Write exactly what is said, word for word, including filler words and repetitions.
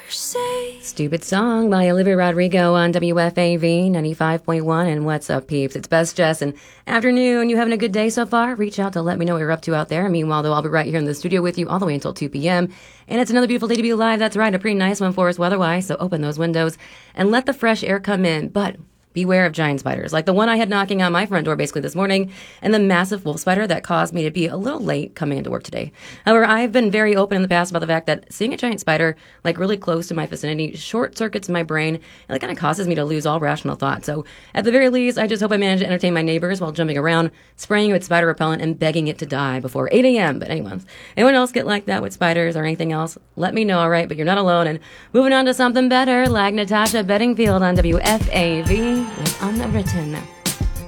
Stupid Song by Olivia Rodrigo on W F A V ninety-five point one. And what's up, peeps? It's Best Jess. And afternoon, you having a good day so far? Reach out to let me know what you're up to out there. Meanwhile, though, I'll be right here in the studio with you all the way until two p.m. And it's another beautiful day to be alive. That's right, a pretty nice one for us weather-wise. So open those windows and let the fresh air come in. But beware of giant spiders, like the one I had knocking on my front door basically this morning, and the massive wolf spider that caused me to be a little late coming into work today. However, I've been very open in the past about the fact that seeing a giant spider, like really close to my vicinity, short circuits my brain, and it kind of causes me to lose all rational thought. So at the very least, I just hope I manage to entertain my neighbors while jumping around, spraying it with spider repellent, and begging it to die before eight a.m. But anyone, anyone else get like that with spiders or anything else? Let me know, all right? But you're not alone. And moving on to something better, like Natasha Bedingfield on W F A V with Unwritten.